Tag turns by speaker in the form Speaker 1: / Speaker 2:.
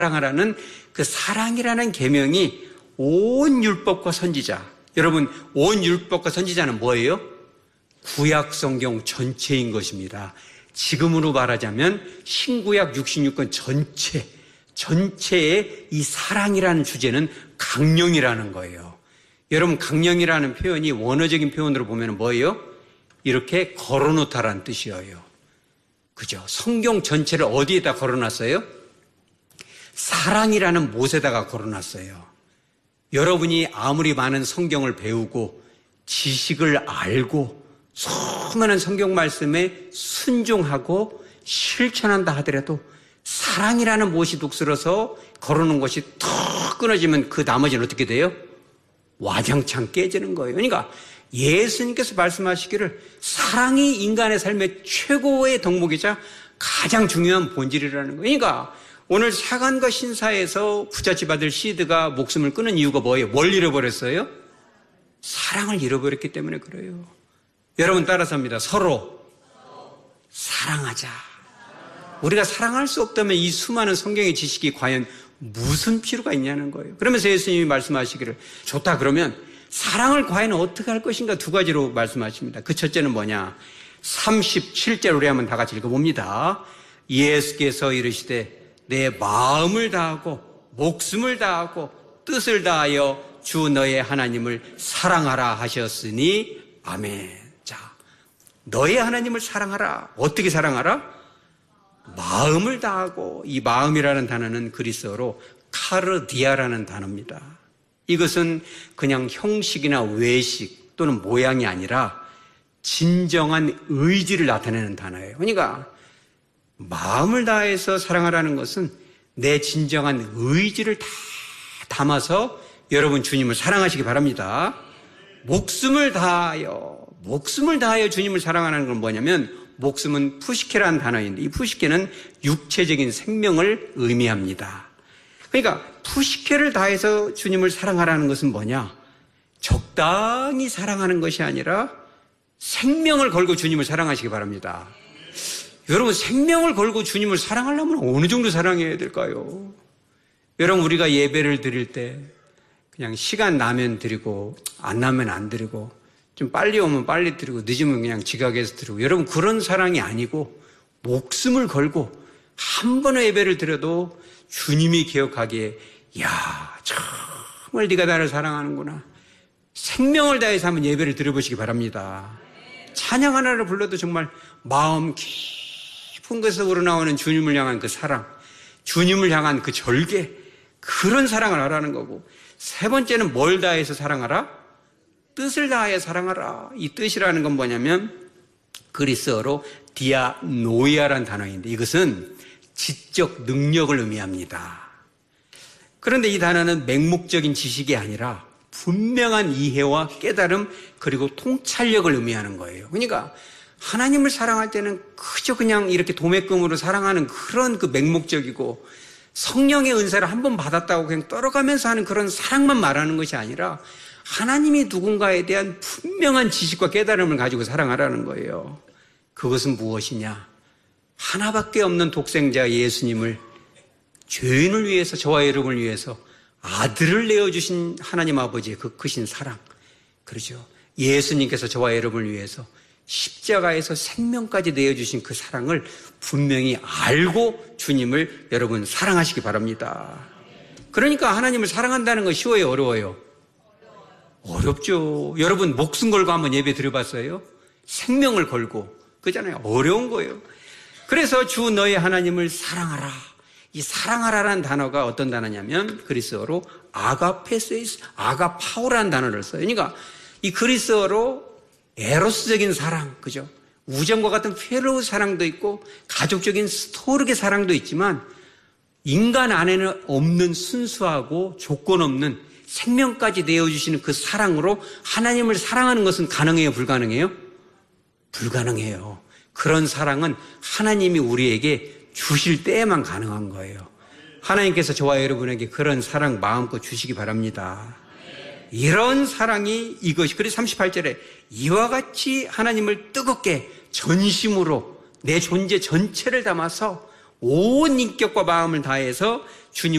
Speaker 1: 사랑하라는 그 사랑이라는 계명이 온 율법과 선지자, 여러분 온 율법과 선지자는 뭐예요? 구약 성경 전체인 것입니다. 지금으로 말하자면 신구약 66권 전체의 이 사랑이라는 주제는 강령이라는 거예요. 여러분 강령이라는 표현이 원어적인 표현으로 보면 뭐예요? 이렇게 걸어놓다라는 뜻이에요. 그죠? 성경 전체를 어디에다 걸어놨어요? 사랑이라는 못에다가 걸어놨어요. 여러분이 아무리 많은 성경을 배우고 지식을 알고 수많은 성경 말씀에 순종하고 실천한다 하더라도 사랑이라는 못이 독스러서 걸어놓은 것이 턱 끊어지면 그 나머지는 어떻게 돼요? 와장창 깨지는 거예요. 그러니까 예수님께서 말씀하시기를 사랑이 인간의 삶의 최고의 덕목이자 가장 중요한 본질이라는 거예요. 그러니까 오늘 사관과 신사에서 부잣집 아들 시드가 목숨을 끊은 이유가 뭐예요? 뭘 잃어버렸어요? 사랑을 잃어버렸기 때문에 그래요. 여러분 따라서입니다. 서로 사랑하자. 우리가 사랑할 수 없다면 이 수많은 성경의 지식이 과연 무슨 필요가 있냐는 거예요. 그러면서 예수님이 말씀하시기를 좋다 그러면 사랑을 과연 어떻게 할 것인가 두 가지로 말씀하십니다. 그 첫째는 뭐냐? 37절 우리 한번 다 같이 읽어봅니다. 예수께서 이르시되 내 마음을 다하고 목숨을 다하고 뜻을 다하여 주 너의 하나님을 사랑하라 하셨으니 아멘. 자, 너의 하나님을 사랑하라. 어떻게 사랑하라? 마음을 다하고, 이 마음이라는 단어는 그리스어로 카르디아라는 단어입니다. 이것은 그냥 형식이나 외식 또는 모양이 아니라 진정한 의지를 나타내는 단어예요. 그러니까 마음을 다해서 사랑하라는 것은 내 진정한 의지를 다 담아서 여러분 주님을 사랑하시기 바랍니다. 목숨을 다하여 주님을 사랑하는 건 뭐냐면 목숨은 푸시케라는 단어인데 이 푸시케는 육체적인 생명을 의미합니다. 그러니까 푸시케를 다해서 주님을 사랑하라는 것은 뭐냐? 적당히 사랑하는 것이 아니라 생명을 걸고 주님을 사랑하시기 바랍니다. 여러분 생명을 걸고 주님을 사랑하려면 어느 정도 사랑해야 될까요? 여러분 우리가 예배를 드릴 때 그냥 시간 나면 드리고 안 나면 안 드리고 좀 빨리 오면 빨리 드리고 늦으면 그냥 지각해서 드리고 여러분 그런 사랑이 아니고 목숨을 걸고 한 번의 예배를 드려도 주님이 기억하기에 야 정말 네가 나를 사랑하는구나. 생명을 다해서 한번 예배를 드려보시기 바랍니다. 찬양 하나를 불러도 정말 마음 깊은 곳에서 우러나오는 주님을 향한 그 사랑, 주님을 향한 그 절개, 그런 사랑을 하라는 거고, 세 번째는 뭘 다해서 사랑하라? 뜻을 다하여 사랑하라. 이 뜻이라는 건 뭐냐면 그리스어로 디아노이아라는 단어인데 이것은 지적 능력을 의미합니다. 그런데 이 단어는 맹목적인 지식이 아니라 분명한 이해와 깨달음 그리고 통찰력을 의미하는 거예요. 그러니까 하나님을 사랑할 때는 그저 그냥 이렇게 도매금으로 사랑하는 그런 그 맹목적이고 성령의 은사를 한 번 받았다고 그냥 떨어가면서 하는 그런 사랑만 말하는 것이 아니라 하나님이 누군가에 대한 분명한 지식과 깨달음을 가지고 사랑하라는 거예요. 그것은 무엇이냐? 하나밖에 없는 독생자 예수님을 죄인을 위해서 저와 여러분을 위해서 아들을 내어주신 하나님 아버지의 그 크신 사랑, 그렇죠? 예수님께서 저와 여러분을 위해서 십자가에서 생명까지 내어주신 그 사랑을 분명히 알고 주님을 여러분 사랑하시기 바랍니다. 그러니까 하나님을 사랑한다는 건 쉬워요, 어려워요? 어렵죠. 여러분 목숨 걸고 한번 예배 드려봤어요? 생명을 걸고 그잖아요. 어려운 거예요. 그래서 주 너의 하나님을 사랑하라. 이 사랑하라라는 단어가 어떤 단어냐면 그리스어로 아가페세이스, 아가파오라는 단어를 써요. 그러니까 이 그리스어로 에로스적인 사랑, 그죠? 우정과 같은 페르의 사랑도 있고 가족적인 스토르의 사랑도 있지만 인간 안에는 없는 순수하고 조건 없는 생명까지 내어주시는 그 사랑으로 하나님을 사랑하는 것은 가능해요, 불가능해요? 불가능해요. 그런 사랑은 하나님이 우리에게 주실 때에만 가능한 거예요. 하나님께서 저와 여러분에게 그런 사랑 마음껏 주시기 바랍니다. 이런 사랑이 이것이, 그래서 38절에 이와 같이 하나님을 뜨겁게 전심으로 내 존재 전체를 담아서 온 인격과 마음을 다해서 주님